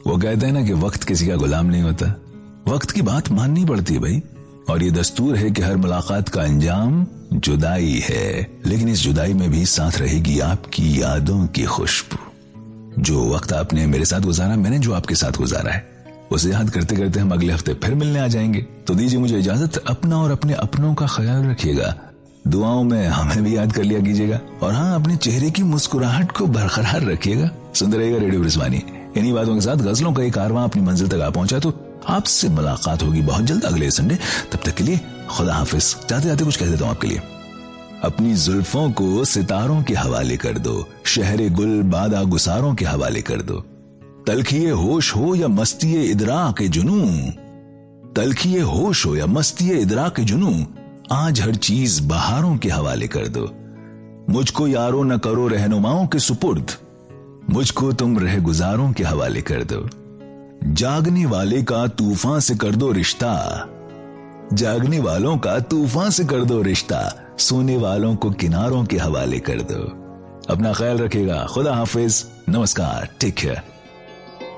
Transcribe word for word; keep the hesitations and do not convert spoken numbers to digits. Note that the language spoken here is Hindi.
वो कहते हैं ना कि वक्त किसी का गुलाम नहीं होता, वक्त की बात माननी पड़ती है भाई। और ये दस्तूर है कि हर मुलाकात का अंजाम जुदाई है, लेकिन इस जुदाई में भी साथ रहेगी आपकी यादों की खुशबू। जो वक्त आपने मेरे साथ गुजारा, मैंने जो आपके साथ गुजारा है, उसे याद करते करते हम अगले हफ्ते फिर मिलने आ जाएंगे। तो दीजिए मुझे इजाजत, अपना और अपने अपनों का ख्याल रखिएगा, दुआओं में हमें भी याद कर लिया कीजिएगा, और हाँ, अपने चेहरे की मुस्कुराहट को बरकरार रखिएगा। सुनते रहिएगा रेडियो ब्रिस्बानी। इन्हीं बातों के साथ गजलों का एक कारवां अपनी मंजिल तक आ पहुंचा, तो आपसे मुलाकात होगी बहुत जल्द अगले संडे। तब तक के लिए खुदा हाफिज। जाते जाते कुछ कह देता हूं आपके लिए। अपनी जुल्फों को सितारों के हवाले कर दो, शहरे गुल बादा गुसारों के हवाले कर दो। तलखिए होश हो या मस्तिए इदरा के जुनू, तलखिए होश हो या मस्तिए इदरा के जुनू, आज हर चीज बहारों के हवाले कर दो। मुझको यारो न करो रहनुमाओं के सुपुर्द, मुझको तुम रह गुजारों के हवाले कर दो। जागने वाले का तूफान से कर दो रिश्ता, जागने वालों का तूफान से कर दो रिश्ता, सोने वालों को किनारों के हवाले कर दो। अपना ख्याल रखिएगा। खुदा हाफिज, नमस्कार, टेक केयर।